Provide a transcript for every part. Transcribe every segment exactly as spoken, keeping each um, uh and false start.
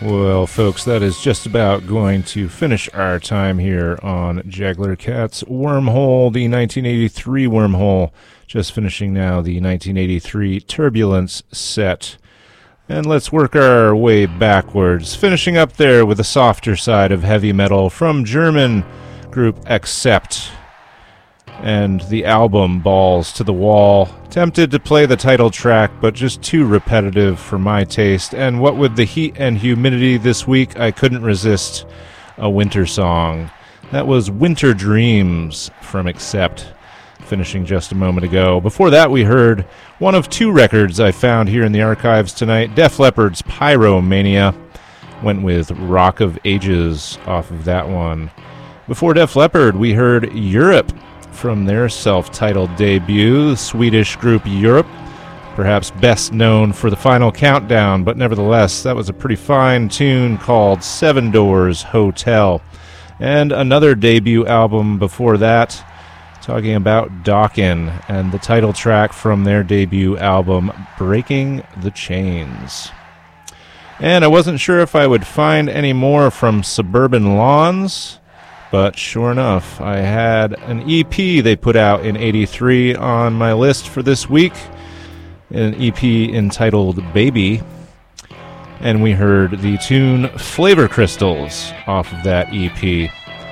Well, folks, that is just about going to finish our time here on Jaggler Cat's Wormhole, the nineteen eighty-three Wormhole. Just finishing now the nineteen eighty-three Turbulence set. And let's work our way backwards, finishing up there with the softer side of heavy metal from German group Accept. And the album Balls to the Wall. Tempted to play the title track, but just too repetitive for my taste. And what with the heat and humidity this week, I couldn't resist a winter song. That was Winter Dreams from Accept, finishing just a moment ago. Before that, we heard one of two records I found here in the archives tonight. Def Leppard's Pyromania. Went with Rock of Ages off of that one. Before Def Leppard, we heard Europe from their self-titled debut, the Swedish group Europe, perhaps best known for the Final Countdown, but nevertheless, that was a pretty fine tune called Seven Doors Hotel. And another debut album before that, talking about Dokken, and the title track from their debut album, Breaking the Chains. And I wasn't sure if I would find any more from Suburban Lawns, but sure enough, I had an E P they put out in eighty-three on my list for this week, an E P entitled Baby, and we heard the tune Flavor Crystals off of that E P.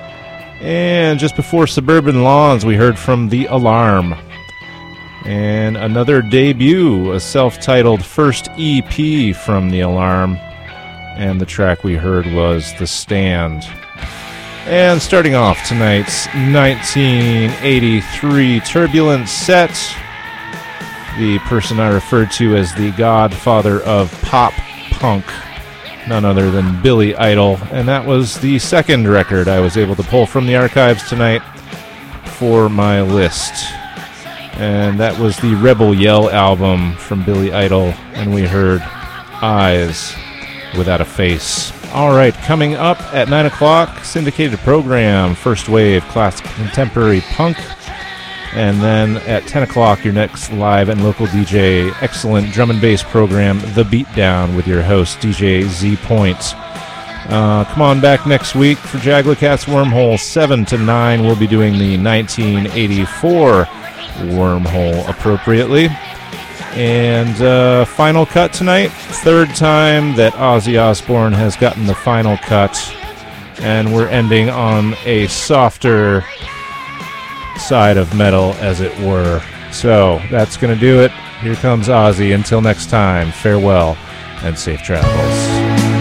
And just before Suburban Lawns, we heard from The Alarm, and another debut, a self-titled first E P from The Alarm, and the track we heard was The Stand. And starting off tonight's nineteen eighty-three Turbulence set, the person I referred to as the godfather of pop punk, none other than Billy Idol, and that was the second record I was able to pull from the archives tonight for my list. And that was the Rebel Yell album from Billy Idol, and we heard Eyes Without a Face. All right, coming up at nine o'clock, syndicated program, First Wave, classic contemporary punk. And then at ten o'clock, your next live and local D J, excellent drum and bass program, The Beatdown, with your host, D J Z Point. Uh, come on back next week for Jaggler Cat's Wormhole, seven to nine. We'll be doing the nineteen eighty-four Wormhole appropriately. And uh, final cut tonight, third time that Ozzy Osbourne has gotten the final cut, and we're ending on a softer side of metal, as it were. So that's going to do it. Here comes Ozzy. Until next time, farewell and safe travels.